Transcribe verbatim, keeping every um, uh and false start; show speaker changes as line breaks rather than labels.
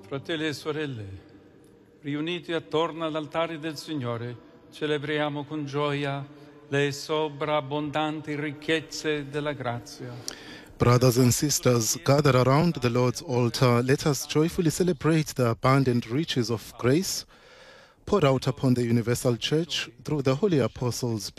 Fratelli e sorelle, riuniti attorno all'altare del Signore, celebriamo con gioia le sovrabbondanti ricchezze della grazia.
Brothers and sisters, gathered around the Lord's altar, let us joyfully celebrate the abundant riches of grace poured out upon the universal church through the holy apostles